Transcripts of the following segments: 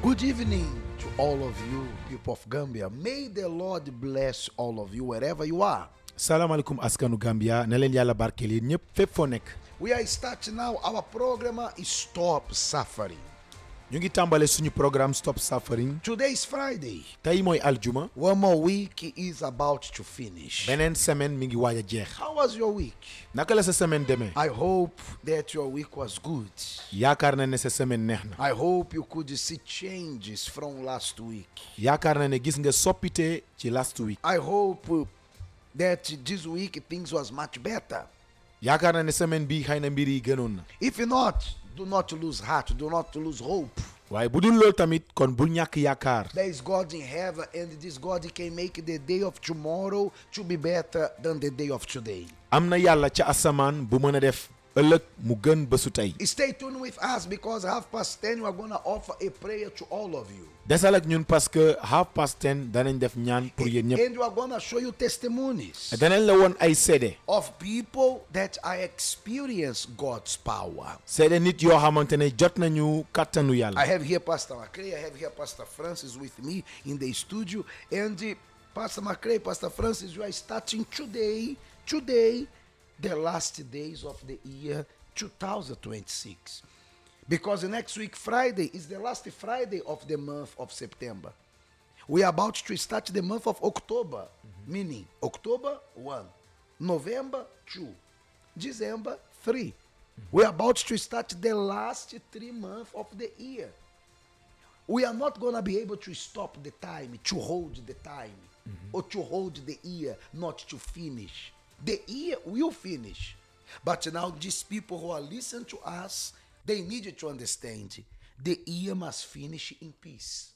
Good evening to all of you, people of Gambia. May the Lord bless all of you wherever you are. salaamaaleykum askanu Gambia na leen yàlla barkeel yéen ñëpp fépp foo nekk. We are starting now. Our program is Stop Suffering. ñu ngi tàmbale suñu programme Stop Suffering. Today is Friday. tey mooy aljuma. One more week is about to finish. beneen semaine mi ngi waaj a jeex. How was your week? naka la sa semaine demee. I hope that your week was good. yaakaar na ne sa semaine neex na. I hope you could see changes from last week. yaakaar na ne gis nga soppite ci last week. I hope that this week things was much better. yaakaar na ne semaine bi xëy na mbir yi gënoon na. If not, do not lose heart, do not lose hope. waaye bu dul loolu tamit kon bul ñàkk yaakaar. There is God in heaven, and this God can make the day of tomorrow to be better than the day of today. am na yàlla ca asamaan bu mën a def ëllëg mu gën bésu tey. Stay tuned with us because 10:30 we are going to offer a prayer to all of you. desal ak ñun parce que 10:30 danañ def ñaan pour yéen ñëpp. And we are going to show you testimonies danañ la woon ay seede. of people that I experience God's power. seede nit yoo xamante ne jot nañu kàttanu I yàlla. have here Pastor McCray, I have here Pastor Francis with me in the studio. And Pastor McCray, Pastor Francis, we are starting today, the last days of the year 2026. Because next week, Friday, is the last Friday of the month of September. We are about to start the month of October, meaning October 1, November 2, December 3. We are about to start the last 3 months of the year. We are not going to be able to stop the time, to hold the time, or to hold the year, not to finish. The year will finish. But now these people who are listening to us, they need to understand the year must finish in peace.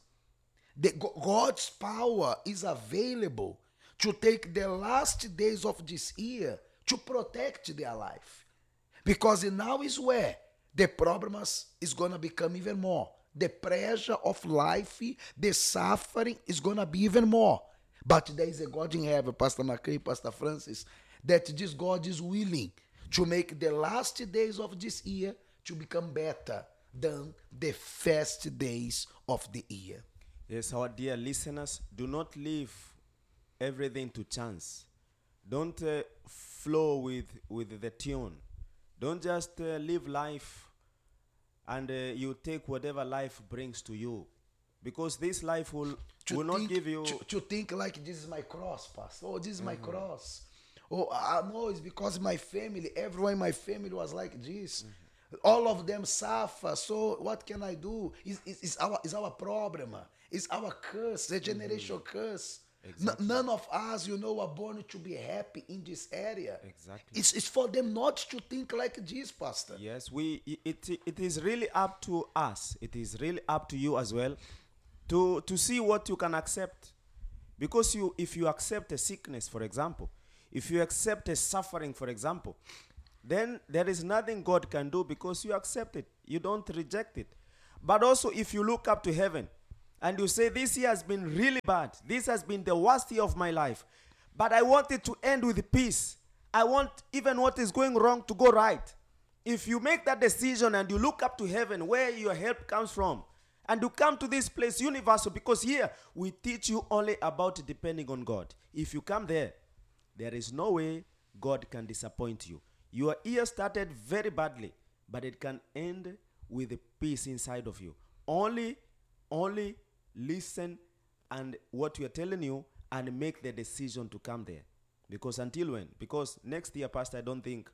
God's power is available to take the last days of this year to protect their life. Because now is where the problems is going to become even more. The pressure of life, the suffering is going to be even more. But there is a God in heaven, Pastor McCray, Pastor Francis, that this God is willing to make the last days of this year to become better than the first days of the year. Yes, our dear listeners, do not leave everything to chance. Don't flow with the tune. Don't just live life and you take whatever life brings to you. Because this life will not give you... To think like this is my cross, Pastor. Oh, this is my cross. Oh, I know it's because my family, everyone in my family was like this. All of them suffer. So what can I do? It's our problem. It's our curse, the generation curse. Exactly. None of us, are born to be happy in this area. Exactly. It's for them not to think like this, Pastor. Yes, it is really up to us. It is really up to you as well to see what you can accept. Because if you accept a sickness, for example, if you accept a suffering, for example, then there is nothing God can do because you accept it. You don't reject it. But also if you look up to heaven and you say, this year has been really bad. This has been the worst year of my life. But I want it to end with peace. I want even what is going wrong to go right. If you make that decision and you look up to heaven where your help comes from, and you come to this place, universal, because here we teach you only about depending on God. If you come there, there is no way God can disappoint you. Your year started very badly, but it can end with a peace inside of you. Only listen and what we are telling you and make the decision to come there. Because until when? Because next year, Pastor, I don't think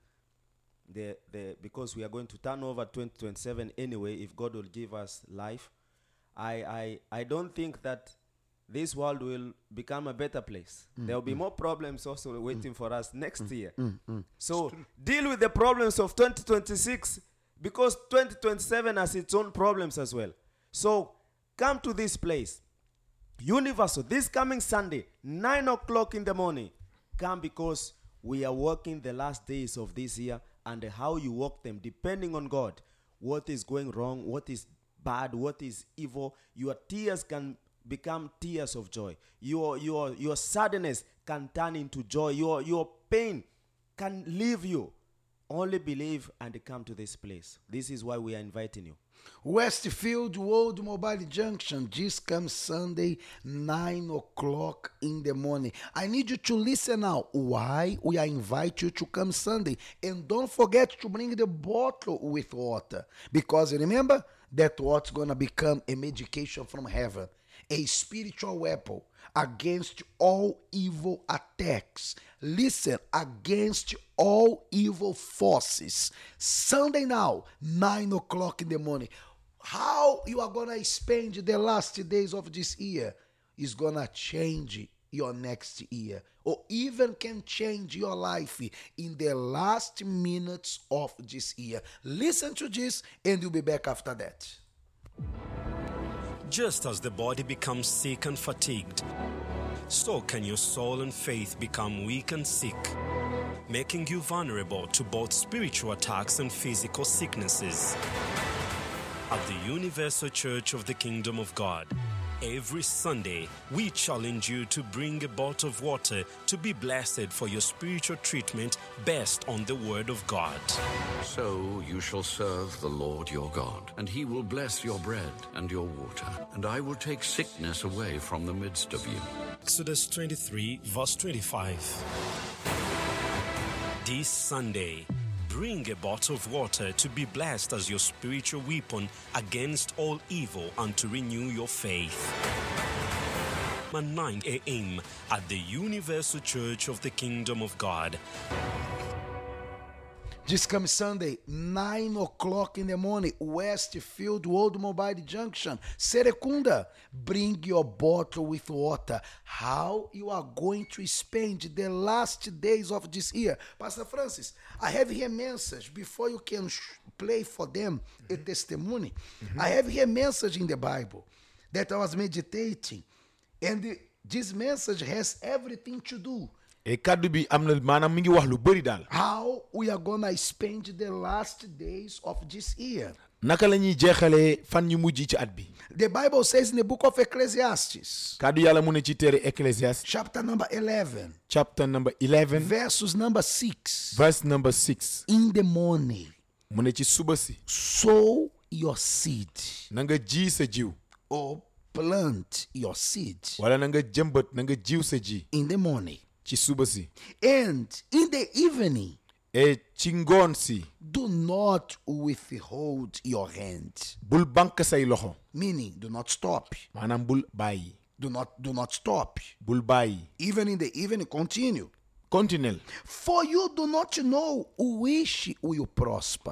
because we are going to turn over 2027 anyway, if God will give us life, I don't think that this world will become a better place. There will be more problems also waiting for us next year. So deal with the problems of 2026 because 2027 has its own problems as well. So come to this place, Universal, this coming Sunday, 9 o'clock in the morning. Come because we are working the last days of this year and how you walk them, depending on God. What is going wrong, what is bad, what is evil. Your tears can become tears of joy. Your sadness can turn into joy. Your pain can leave you. Only believe and come to this place. This is why we are inviting you. Westfield Road Mobile Junction, this comes Sunday, 9 o'clock in the morning. I need you to listen now. Why we are invite you to come Sunday. And don't forget to bring the bottle with water. Because remember, that water's going to become a medication from heaven. A spiritual weapon against all evil attacks. Listen, against all evil forces. Sunday now, 9 o'clock in the morning. How you are going to spend the last days of this year is going to change your next year, or even can change your life in the last minutes of this year. Listen to this and you'll be back after that. Just as the body becomes sick and fatigued, so can your soul and faith become weak and sick, making you vulnerable to both spiritual attacks and physical sicknesses. At the Universal Church of the Kingdom of God, every Sunday, we challenge you to bring a bottle of water to be blessed for your spiritual treatment based on the Word of God. So you shall serve the Lord your God, and he will bless your bread and your water, and I will take sickness away from the midst of you. Exodus 23, verse 25. This Sunday, bring a bottle of water to be blessed as your spiritual weapon against all evil and to renew your faith. At 9 a.m. at the Universal Church of the Kingdom of God. This coming Sunday, 9 o'clock in the morning, Westfield Road Mobile Junction, Serekunda. Bring your bottle with water. How you are going to spend the last days of this year. Pastor Francis, I have here a message before you can play for them a testimony. I have here a message in the Bible that I was meditating. And this message has everything to do. How we are gonna spend the last days of this year. The Bible says in the book of Ecclesiastes, chapter number 11, verses number 6. Verse number 6. In the morning, sow your seed, or plant your seed in the morning. And in the evening, do not withhold your hand. Meaning, do not stop. Do not stop. Even in the evening, continue. For you do not know which will prosper.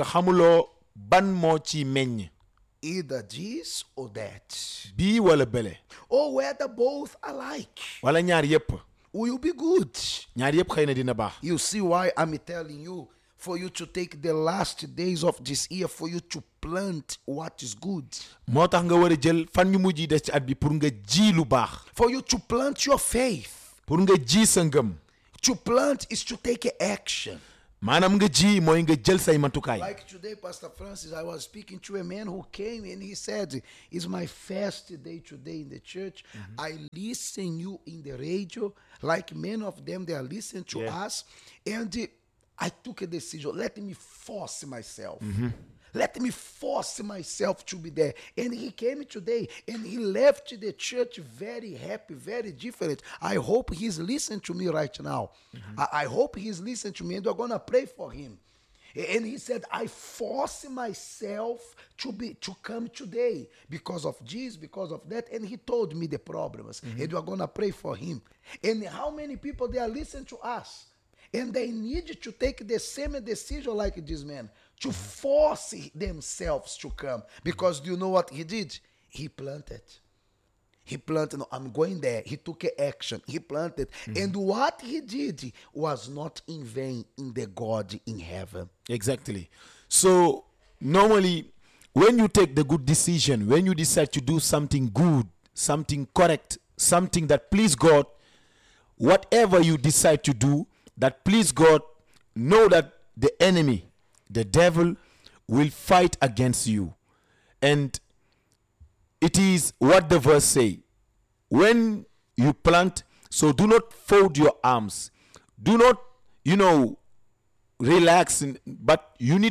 Either this or that. Or whether both alike. Will be good. You see why I'm telling you, for you to take the last days of this year, for you to plant what is good. For you to plant your faith. To plant is to take action. Like today, Pastor Francis, I was speaking to a man who came and he said, it's my first day today in the church. I listen you in the radio, like many of them, they are listening to us. And I took a decision. Let me force myself. Let me force myself to be there. And he came today and he left the church very happy, very different. I hope he's listening to me right now. I hope he's listening to me, and we're going to pray for him. And he said, I force myself to come today because of this, because of that. And he told me the problems. And we're going to pray for him. And how many people they are listening to us? And they need to take the same decision like this man, to force themselves to come. Because do you know what he did? He planted. He planted. No, I'm going there. He took action. He planted. And what he did was not in vain in the God in heaven. Exactly. So normally, when you take the good decision, when you decide to do something good, something correct, something that please God, whatever you decide to do that please God, know that the enemy, the devil, will fight against you. And it is what the verse say. When you plant, so do not fold your arms. Do not, relax, but you need to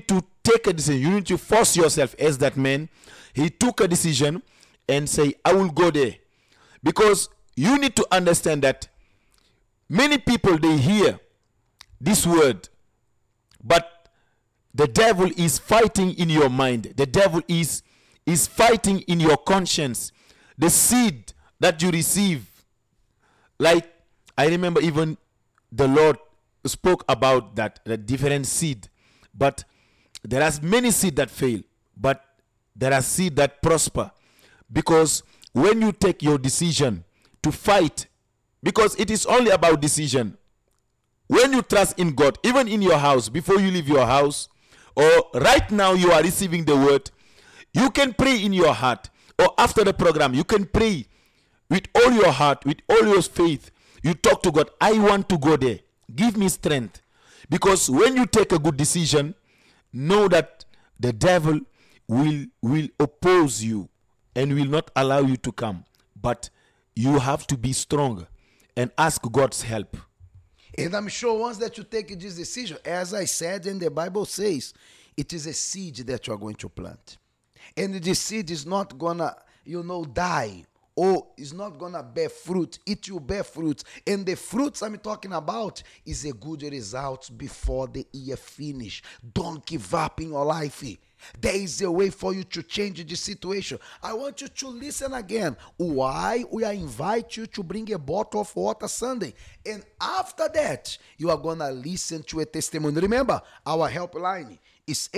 take a decision. You need to force yourself as that man. He took a decision and say, I will go there. Because you need to understand that many people, they hear this word, but the devil is fighting in your mind. The devil is fighting in your conscience. The seed that you receive. Like, I remember even the Lord spoke about that, the different seed. But there are many seed that fail, but there are seed that prosper. Because when you take your decision to fight, because it is only about decision. When you trust in God, even in your house, before you leave your house, or right now you are receiving the word, you can pray in your heart, or after the program, you can pray with all your heart, with all your faith. You talk to God, I want to go there. Give me strength. Because when you take a good decision, know that the devil will oppose you and will not allow you to come. But you have to be strong and ask God's help. And I'm sure once that you take this decision, as I said, and the Bible says, it is a seed that you are going to plant. And this seed is not gonna, die, or is not gonna bear fruit. It will bear fruit. And the fruits I'm talking about is a good result before the year finish. Don't give up in your life. There is a way for you to change the situation. I want you to listen again. Why we invite you to bring a bottle of water Sunday. And after that, you are going to listen to a testimony. Remember, our helpline is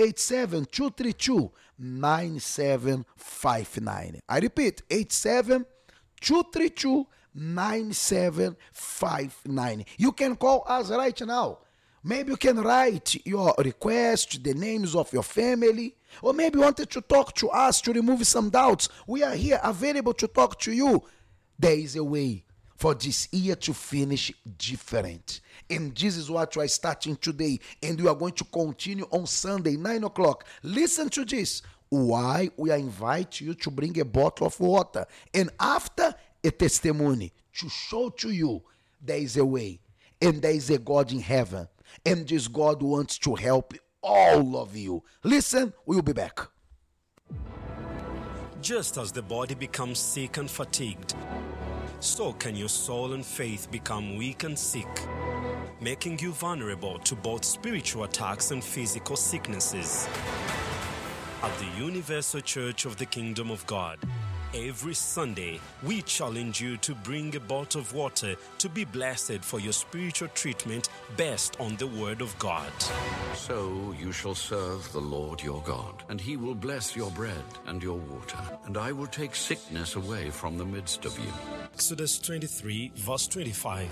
87-232-9759. I repeat, 87-232-9759. You can call us right now. Maybe you can write your request, the names of your family, or maybe you wanted to talk to us to remove some doubts. We are here available to talk to you. There is a way for this year to finish different. And this is what we are starting today. And we are going to continue on Sunday, 9 o'clock. Listen to this. Why we invite you to bring a bottle of water. And after a testimony to show to you there is a way. And there is a God in heaven. And this God wants to help all of you. Listen, we'll be back. Just as the body becomes sick and fatigued, so can your soul and faith become weak and sick, making you vulnerable to both spiritual attacks and physical sicknesses. At the Universal Church of the Kingdom of God, every Sunday, we challenge you to bring a bottle of water to be blessed for your spiritual treatment based on the Word of God. So you shall serve the Lord your God, and he will bless your bread and your water, and I will take sickness away from the midst of you. Exodus 23, verse 25.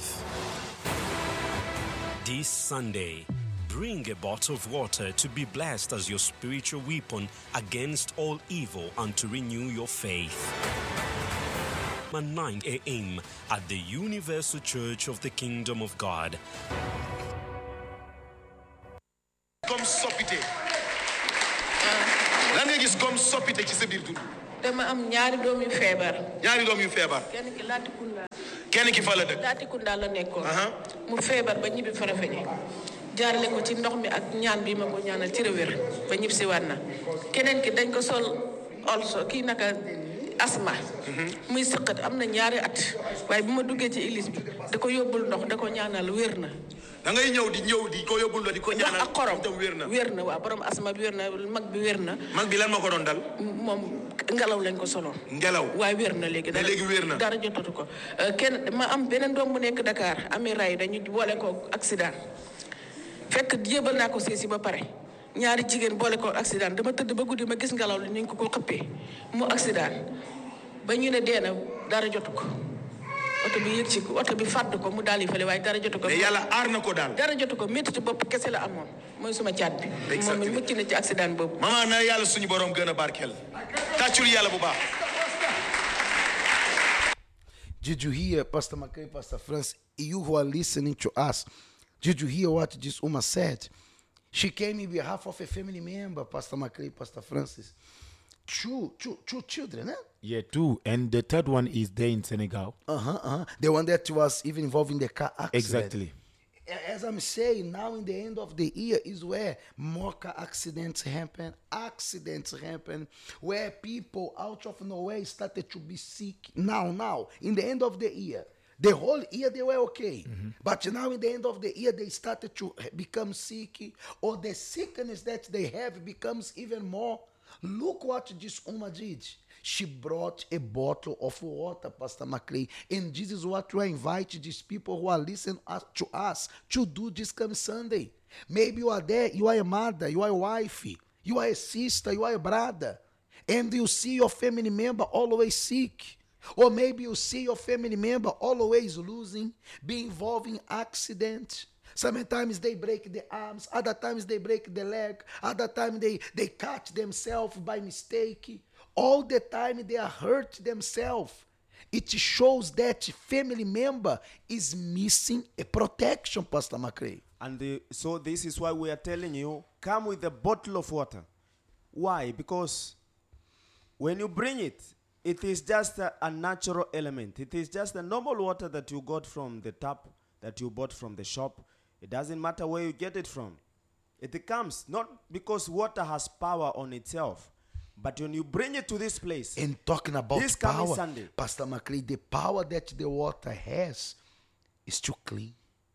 This Sunday, bring a bottle of water to be blessed as your spiritual weapon against all evil and to renew your faith. At 9 a.m. at the Universal Church of the Kingdom of God. Comme soppite lan nga gis comme soppite ci sa biir dund. dama am ñaari doom yu feebar. ñaari doom yu feebar. kenn ki Latrikunda. kenn ki fa la dëkk. Latrikunda la nekkoon. mu feebar ba ñibbi Farafeñe. jaarale ko ci ndox mi ak ñaan bi ma ko ñaanal ci réwér ba ñib si waat na keneen ki dañ ko sol also kii naka asma muy sëqat am na ñaari at waaye bi ma duggee ci église bi da ko yóbbul ndox da ko ñaanal wér na. da ngay ñëw di ko yóbbul ndox di ko ñaanal ak xorom tam wér na. wér na waaw borom asma bi wér na mag bi wér na. mag bi lan ma ko doon dal. moom ngelaw lañ ko soloon. ngelaw waaye wér na léegi. léegi wér na dara jotatu ko kenn ma am beneen doom bu nekk Dakar amee ray dañu boole ko accident. fekk yëbal naa ko seesi ba pare ñaari jigéen boole ko accident dama tëdd ba guddi ma gis ngelaw li ñu ko xëppee mu accident ba ñu ne dee na dara jotu ko oto bi yëg ci oto bi fàdd ko mu daal di fële waaye dara jotu ko. mais yàlla aar na ko daal. dara jotu ko métti bopp kese la amoon mooy suma caat bi. moom mi mucc na ci accident boobu. maman na yàlla suñu borom gën a barkeel tàccul yàlla bu baax. Did you hear, Pastor McCray, Pastor France, you who are listening to us? Did you hear what this woman said? She came in behalf of a family member, Pastor McCray, Pastor Francis. Two children, eh? Yeah, 2. And the third one is there in Senegal. The one that was even involved in the car accident. Exactly. as I'm saying, now in the end of the year is where more car accidents happen, where people out of nowhere started to be sick. Now, in the end of the year, the whole year they were okay. But now in the end of the year, they started to become sick, or the sickness that they have becomes even more. Look what this woman did. She brought a bottle of water, Pastor McCray. And this is what we invite these people who are listening to us to do this coming Sunday. Maybe you are there, you are a mother, you are a wife, you are a sister, you are a brother. And you see your family member always sick. Or maybe you see your family member always losing, be involved in accident. Sometimes they break the arms, other times they break the leg, other times they cut themselves by mistake. All the time they are hurt themselves. It shows that family member is missing a protection, Pastor McCray. And so this is why we are telling you, come with a bottle of water. Why? Because when you bring it, it is just a natural element. It is just the normal water that you got from the tap, that you bought from the shop. It doesn't matter where you get it from. It comes not because water has power on itself, but when you bring it to this place. And talking about this power, coming Sunday, Pastor McCray, the power that the water has is to clean.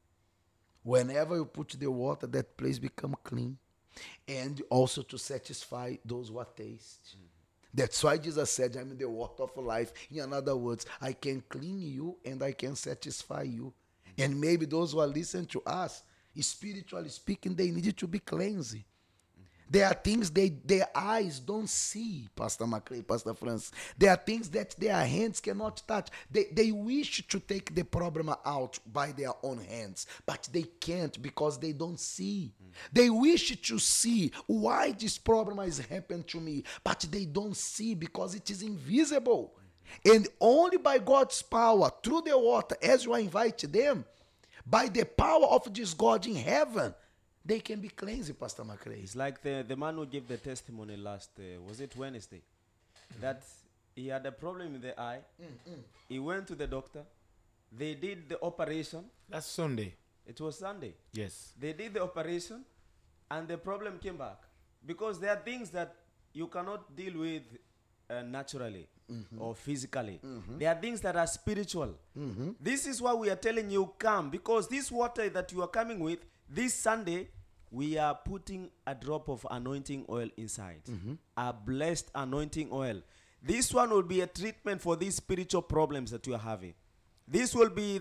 Whenever you put the water, that place become clean. And also to satisfy those who are taste. That's why Jesus said, I'm the water of life. In other words, I can clean you and I can satisfy you. And maybe those who are listening to us, spiritually speaking, they need to be cleansed. There are things their eyes don't see, Pastor McCray, Pastor Francis. There are things that their hands cannot touch. They wish to take the problem out by their own hands, but they can't because they don't see. They wish to see why this problem has happened to me, but they don't see because it is invisible. And only by God's power, through the water, as you invite them, by the power of this God in heaven, they can be cleansed, Pastor McCray. It's like the man who gave the testimony last, was it Wednesday? That he had a problem in the eye. He went to the doctor. They did the operation. That's Sunday. It was Sunday. Yes. They did the operation and the problem came back. Because there are things that you cannot deal with naturally or physically. There are things that are spiritual. This is why we are telling you come, because this water that you are coming with, this Sunday, we are putting a drop of anointing oil inside. A blessed anointing oil. This one will be a treatment for these spiritual problems that you are having. This will be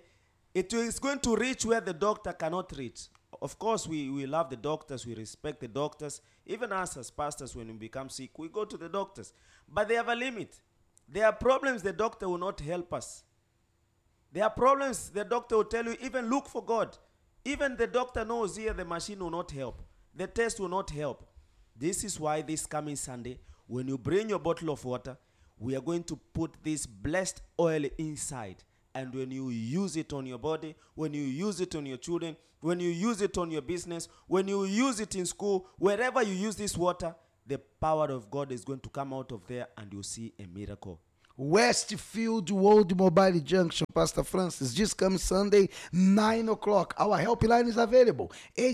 it is going to reach where the doctor cannot reach. Of course, we love the doctors, we respect the doctors. Even us as pastors, when we become sick, we go to the doctors. But they have a limit. There are problems the doctor will not help us. There are problems the doctor will tell you, even look for God. Even the doctor knows here the machine will not help. The test will not help. This is why this coming Sunday, when you bring your bottle of water, we are going to put this blessed oil inside. And when you use it on your body, when you use it on your children, when you use it on your business, when you use it in school, wherever you use this water, the power of God is going to come out of there and you'll see a miracle. Westfield World Mobile Junction, Pastor Francis, this coming Sunday, 9 o'clock. Our helpline is available,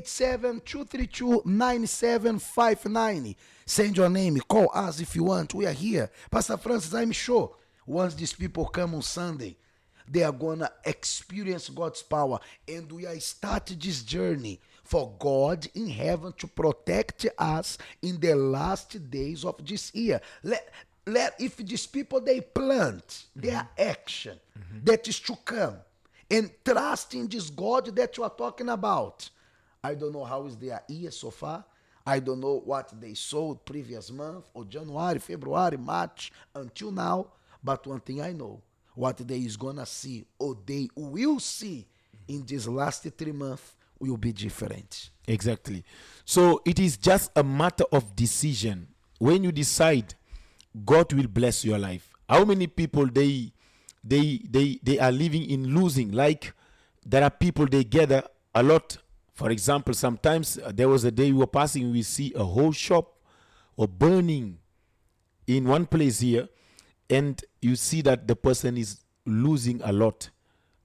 87-232-9759. Send your name, call us if you want. We are here. Pastor Francis, I'm sure once these people come on Sunday, they are going to experience God's power. And we are starting this journey for God in heaven to protect us in the last days of this year. Let if these people, they plant their action that is to come and trust in this God that you are talking about. I don't know how is their year so far. I don't know what they sowed previous month or January, February, March until now. But one thing I know, what they is going to see or they will see in this last 3 months will be different. Exactly. So it is just a matter of decision. When you decide, God will bless your life. How many people they are living in losing? Like there are people, they gather a lot. For example, sometimes there was a day we were passing, we see a whole shop or burning in one place here, and you see that the person is losing a lot.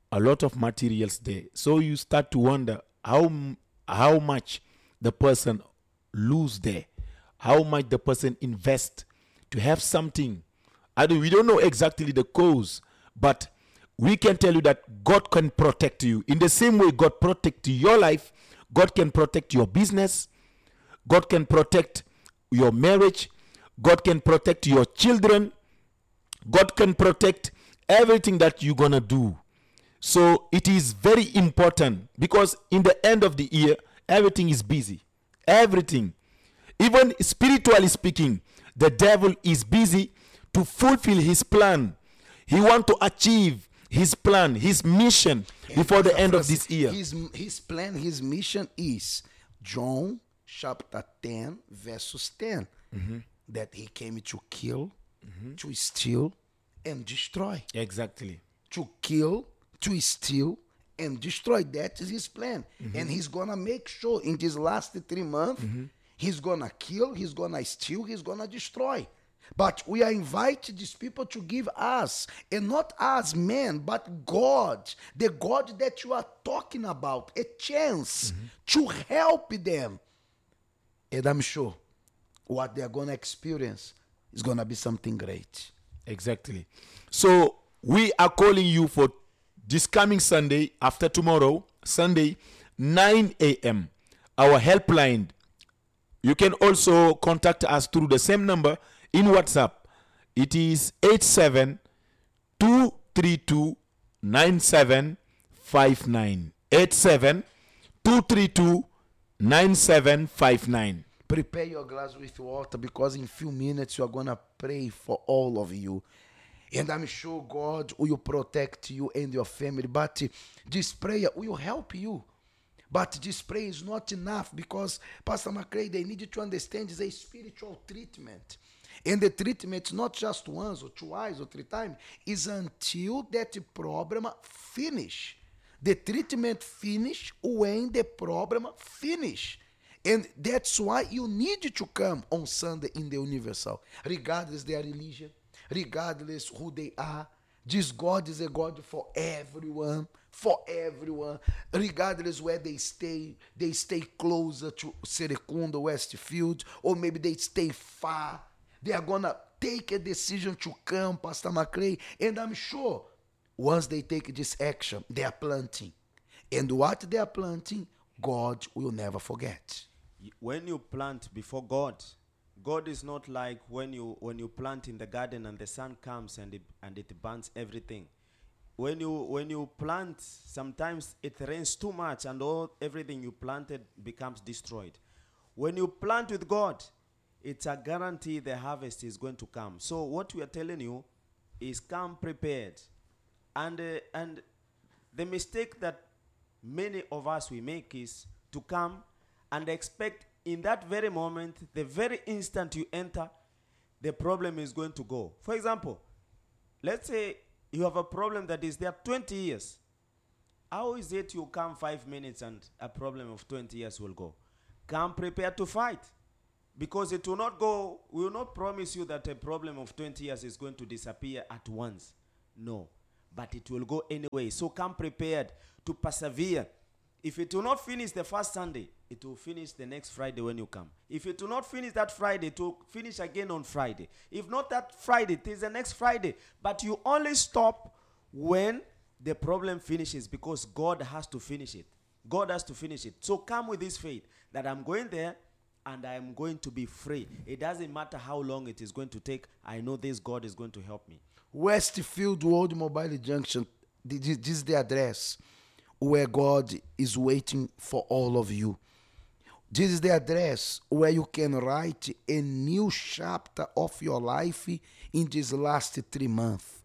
a lot of materials there. So you start to wonder how much the person lose there, how much the person invest to have something. We don't know exactly the cause, but we can tell you that God can protect you. In the same way God protect your life, God can protect your business, God can protect your marriage, God can protect your children, God can protect everything that you're gonna do. So it is very important, because in the end of the year, everything is busy. Everything. Even spiritually speaking, the devil is busy to fulfill his plan. He wants to achieve his plan, his mission before the end of this year. His plan, his mission is John chapter 10, verses 10. That he came to kill, to steal, and destroy. Exactly. To kill, to steal, and destroy. That is his plan. And he's going to make sure in these last 3 months, he's going to kill, he's going to steal, he's going to destroy. But we are invited these people to give us, and not us men, but God, the God that you are talking about, a chance to help them. And I'm sure what they're going to experience is going to be something great. Exactly. So we are calling you for this coming Sunday, after tomorrow, Sunday, 9 a.m., our helpline. You can also contact us through the same number in WhatsApp. It is 87-232-9759. 87-232-9759. Prepare your glass with water, because in few minutes you are going to pray for all of you. And I'm sure God will protect you and your family. But this prayer will help you. But this prayer is not enough, because Pastor McCray, they need to understand it's a spiritual treatment. And the treatment is not just once or twice or 3 times. It's until that problem finish. The treatment finish when the problem finish. And that's why you need to come on Sunday in the Universal. Regardless their religion, regardless who they are, this God is a God for everyone. For everyone, regardless where they stay closer to Serekunda, Westfield, or maybe they stay far. They are going to take a decision to come, Pastor McCray. And I'm sure once they take this action, they are planting. And what they are planting, God will never forget. When you plant before God, God is not like when you plant in the garden and the sun comes and it burns everything. When you plant, sometimes it rains too much and everything you planted becomes destroyed. When you plant with God, it's a guarantee the harvest is going to come. So what we are telling you is come prepared. And the mistake that many of us we make is to come and expect in that very moment, the very instant you enter, the problem is going to go. For example, let's say you have a problem that is there 20 years. How is it you come 5 minutes and a problem of 20 years will go? Come prepared to fight. Because it will not go, we will not promise you that a problem of 20 years is going to disappear at once. No. But it will go anyway. So come prepared to persevere. If it will not finish the first Sunday, it will finish the next Friday when you come. If it will not finish that Friday, it will finish again on Friday. If not that Friday, it is the next Friday. But you only stop when the problem finishes, because God has to finish it. God has to finish it. So come with this faith that I'm going there and I'm going to be free. It doesn't matter how long it is going to take. I know this God is going to help me. Westfield World Mobile Junction. This is the address where God is waiting for all of you. This is the address where you can write a new chapter of your life in these last 3 months.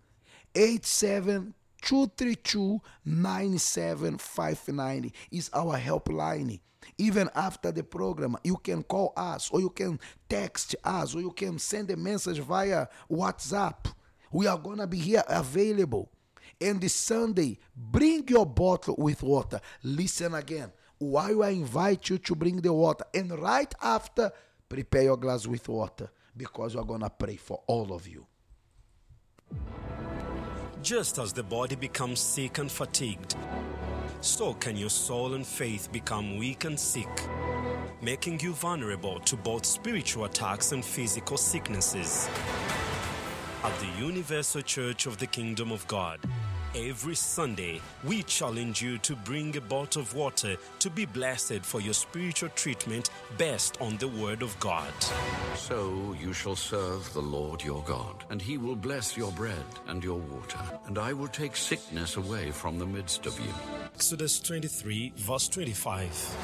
87-232-9759 is our helpline. Even after the program, you can call us, or you can text us, or you can send a message via WhatsApp. We are going to be here available. And this Sunday, bring your bottle with water. Listen again. While I invite you to bring the water, and right after, prepare your glass with water, because we're going to pray for all of you. Just as the body becomes sick and fatigued, so can your soul and faith become weak and sick, making you vulnerable to both spiritual attacks and physical sicknesses. At the Universal Church of the Kingdom of God, every Sunday, we challenge you to bring a bottle of water to be blessed for your spiritual treatment based on the Word of God. So you shall serve the Lord your God, and he will bless your bread and your water, and I will take sickness away from the midst of you. Exodus 23, verse 25.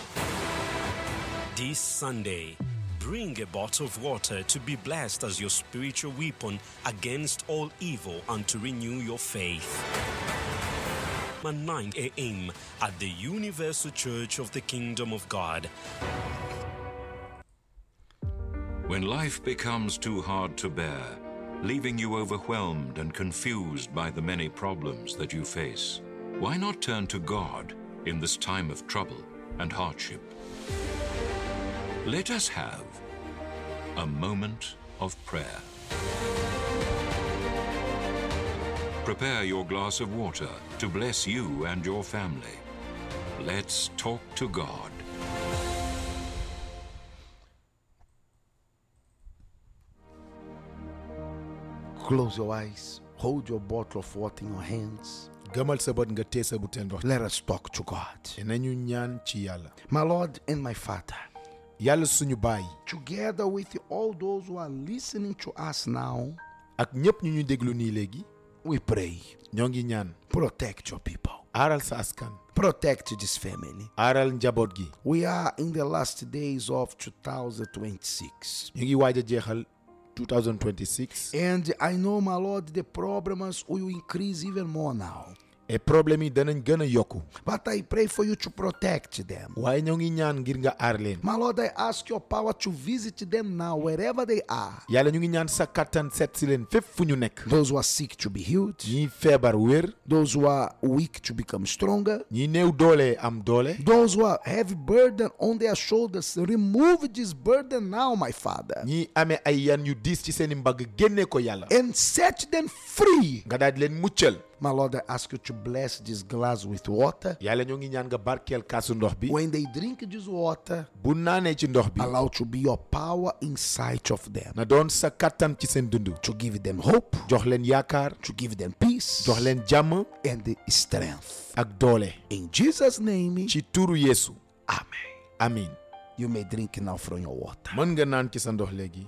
This Sunday, bring a bottle of water to be blessed as your spiritual weapon against all evil and to renew your faith. At 9 a.m. at the Universal Church of the Kingdom of God. When life becomes too hard to bear, leaving you overwhelmed and confused by the many problems that you face, why not turn to God in this time of trouble and hardship? Let us have a moment of prayer. Prepare your glass of water to bless you and your family. Let's talk to God. Close your eyes. Hold your bottle of water in your hands. gëmal sa bët nga tee sa butéel ndox. Let us talk to God. te nañu ñaan ci yàlla. My Lord and my Father, yàlla suñu baay. together with all those who are listening to us now, ak ñëpp ñu ñu déglu nii léegi. we pray. ñoo ngi ñaan. Protect your people. aaral sa askan. Protect this family. aaral njaboot gi. We are in the last days of 2026. ñu ngi waaj a jeexal 2026. And I know, my Lord, the problems will increase even more now. et problème yi danañ gën a yokku. But I pray for you to protect them. waaye ñoo ngi ñaan ngir nga aar leen. My Lord, I ask your power to visit them now, wherever they are. yàlla ñu ngi ñaan sa kattan seet si leen fépp fu ñu nekk. Those who are sick to be healed. ñii feebar wér. Those who are weak to become stronger. ñii néew doole am doole. Those who are heavy burden on their shoulders, remove this burden now, my Father. ñii amee ay yan yu diis ci seeni mbagg génne ko yàlla. And set them free. nga daal di leen muccal. My Lord, I ask you to bless this glass with water. yàlla ñoo ngi ñaan nga barkeel kaasu ndox bi. When they drink this water, bu naanee ci ndox bi. allow to be your power inside of them. na doon sa kattan ci seen dund. To give them hope. jox leen yaakaar. To give them peace. jox leen jàmm. And the strength. ak doole. In Jesus' name. ci turu Yeesu. Amen. Amin. You may drink now from your water. mën nga naan ci sa ndox léegi.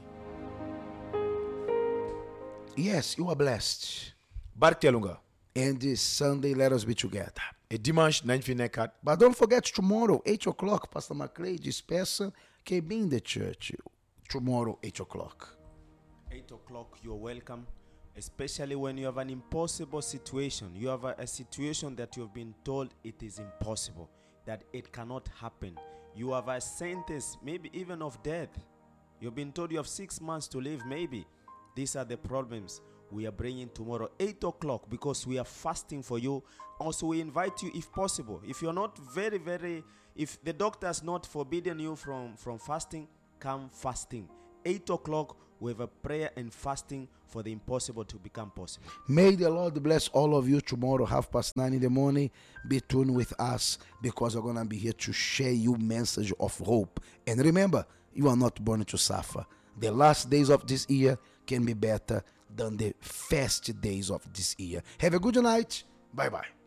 Yes, you are blessed. barkeelu nga. And this Sunday, let us be together. et dimanche nañ fi nekkaat. But don't forget tomorrow, 8 o'clock, Pastor McCray, this person can be in the church. Tomorrow, 8 o'clock. 8 o'clock, you're welcome. Especially when you have an impossible situation. You have a situation that you've been told it is impossible, that it cannot happen. You have a sentence, maybe even of death. You've been told you have 6 months to live, maybe. These are the problems we are bringing tomorrow, 8 o'clock, because we are fasting for you. Also, we invite you, if possible, if you're not if the doctor has not forbidden you from fasting, come fasting. 8 o'clock, we have a prayer and fasting for the impossible to become possible. May the Lord bless all of you tomorrow, 9:30 in the morning. Be tuned with us, because we're going to be here to share you message of hope. And remember, you are not born to suffer. The last days of this year can be better than the first days of this year. Have a good night. Bye-bye.